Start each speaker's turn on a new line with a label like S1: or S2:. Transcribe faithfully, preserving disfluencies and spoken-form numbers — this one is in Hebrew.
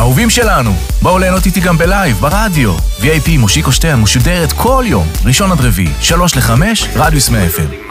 S1: אהובים שלנו, בואו ליהנות איתי גם בלייב, ברדיו. וי איי פי מושיקו שטיין משודרת כל יום, ראשון עד רביעי, שלוש לחמש, רדיוס מאה אף אם.